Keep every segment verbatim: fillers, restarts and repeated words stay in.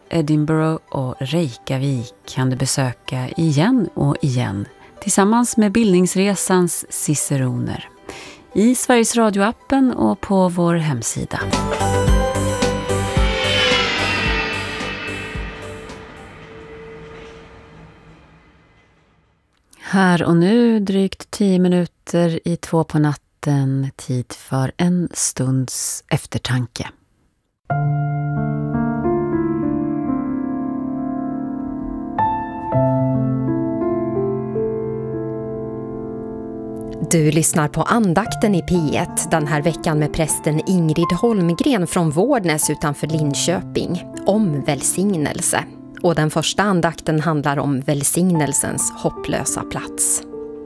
Edinburgh och Reykjavik kan du besöka igen och igen tillsammans med Bildningsresans ciceroner i Sveriges Radio-appen och på vår hemsida. Här och nu drygt tio minuter i två på natten, tid för en stunds eftertanke. Du lyssnar på andakten i P ett den här veckan med prästen Ingrid Holmgren från Vårdnäs utanför Linköping om välsignelse. Och den första andakten handlar om välsignelsens hopplösa plats.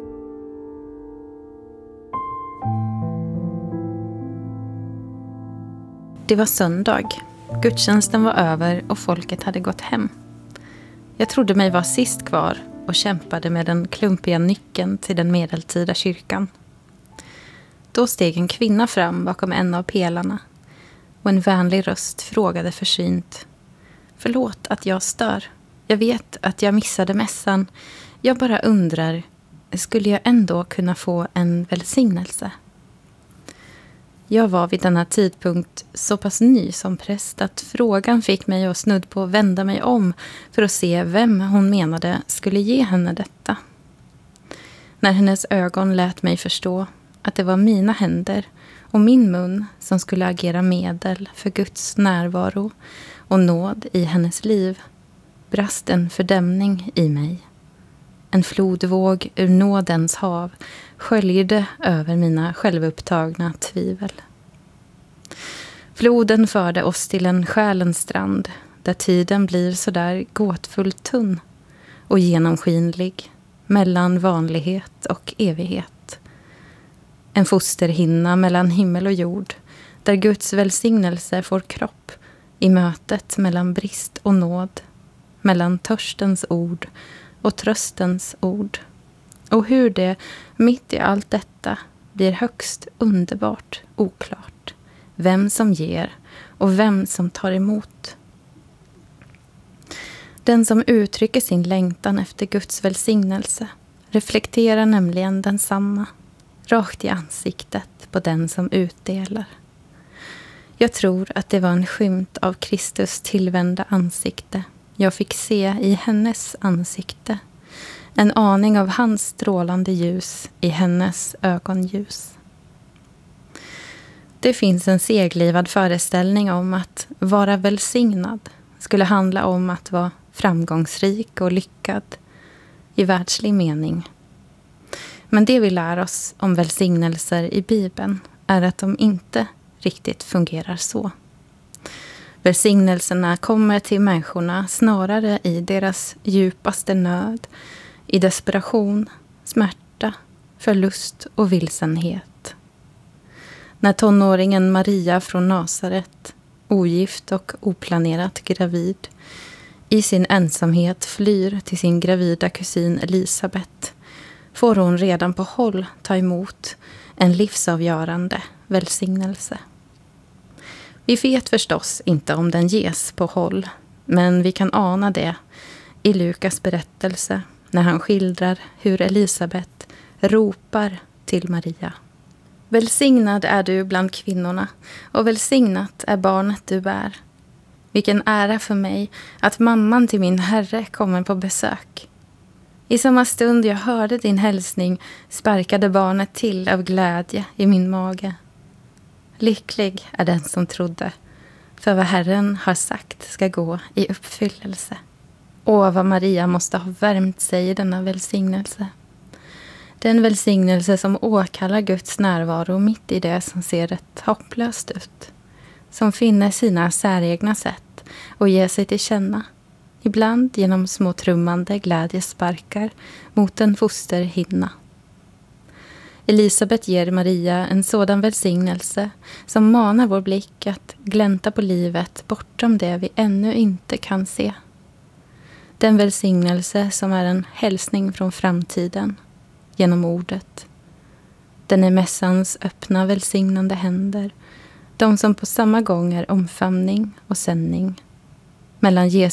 Det var söndag. Gudstjänsten var över och folket hade gått hem. Jag trodde mig vara sist kvar och kämpade med den klumpiga nyckeln till den medeltida kyrkan. Då steg en kvinna fram bakom en av pelarna och en vänlig röst frågade försynt: "Förlåt att jag stör. Jag vet att jag missade mässan. Jag bara undrar, skulle jag ändå kunna få en välsignelse?" Jag var vid denna tidpunkt så pass ny som präst att frågan fick mig att snudd på vända mig om för att se vem hon menade skulle ge henne detta. När hennes ögon lät mig förstå att det var mina händer och min mun som skulle agera medel för Guds närvaro och nåd i hennes liv, brast en fördämning i mig. En flodvåg ur nådens hav sköljde över mina självupptagna tvivel. Floden förde oss till en själens strand där tiden blir så där gåtfullt tunn och genomskinlig mellan vanlighet och evighet. En fosterhinna mellan himmel och jord där Guds välsignelse får kropp i mötet mellan brist och nåd, mellan törstens ord och tröstens ord. Och hur det mitt i allt detta blir högst underbart oklart. Vem som ger och vem som tar emot. Den som uttrycker sin längtan efter Guds välsignelse reflekterar nämligen densamma rakt i ansiktet på den som utdelar. Jag tror att det var en skymt av Kristus tillvända ansikte jag fick se i hennes ansikte. En aning av hans strålande ljus i hennes ögonljus. Det finns en seglivad föreställning om att vara välsignad skulle handla om att vara framgångsrik och lyckad i världslig mening. Men det vi lär oss om välsignelser i Bibeln är att de inte riktigt fungerar så. Välsignelserna kommer till människorna snarare i deras djupaste nöd, i desperation, smärta, förlust och vilsenhet. När tonåringen Maria från Nasaret, ogift och oplanerat gravid, i sin ensamhet flyr till sin gravida kusin Elisabet, får hon redan på håll ta emot en livsavgörande välsignelse. Vi vet förstås inte om den ges på håll, men vi kan ana det i Lukas berättelse när han skildrar hur Elisabet ropar till Maria. Välsignad är du bland kvinnorna och välsignat är barnet du bär. Vilken ära för mig att mamman till min herre kommer på besök. I samma stund jag hörde din hälsning sparkade barnet till av glädje i min mage. Lycklig är den som trodde, för vad Herren har sagt ska gå i uppfyllelse. Åh, vad Maria måste ha värmt sig i denna välsignelse. Den välsignelse som åkallar Guds närvaro mitt i det som ser rätt hopplöst ut. Som finner sina säregna sätt och ger sig till känna. Ibland genom små trummande glädjesparkar mot en fosterhinna. Elisabet ger Maria en sådan välsignelse som manar vår blick att glänta på livet bortom det vi ännu inte kan se. Den välsignelse som är en hälsning från framtiden genom ordet. Den är mässans öppna välsignande händer, de som på samma gång är omfamning och sändning mellan Jesus